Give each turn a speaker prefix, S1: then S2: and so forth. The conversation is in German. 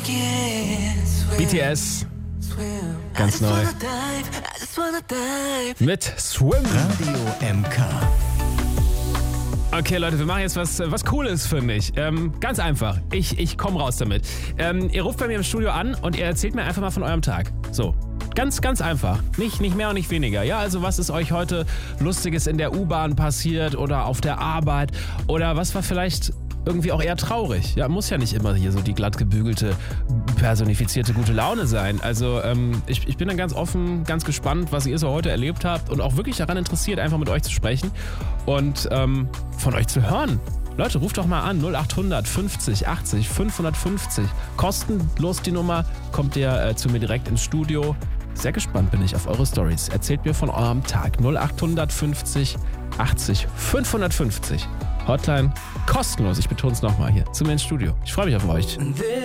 S1: BTS, ganz neu. Mit Swim.
S2: Radio MK.
S1: Okay, Leute, wir machen jetzt was Cooles, finde ich. Ganz einfach. Ich komme raus damit. Ihr ruft bei mir im Studio an und ihr erzählt mir einfach mal von eurem Tag. So. Ganz, ganz einfach. Nicht mehr und nicht weniger. Ja, also was ist euch heute Lustiges in der U-Bahn passiert oder auf der Arbeit? Oder was war vielleicht irgendwie auch eher traurig? Ja, muss ja nicht immer hier so die glatt gebügelte, personifizierte gute Laune sein. Also ich bin dann ganz offen, ganz gespannt, was ihr so heute erlebt habt und auch wirklich daran interessiert, einfach mit euch zu sprechen und von euch zu hören. Leute, ruft doch mal an, 0800 50 80 550. Kostenlos die Nummer, kommt ihr zu mir direkt ins Studio. Sehr gespannt bin ich auf eure Stories. Erzählt mir von eurem Tag. 0800 50 80 550. Hotline kostenlos, ich betone es nochmal hier, zu mir ins Studio. Ich freue mich auf euch.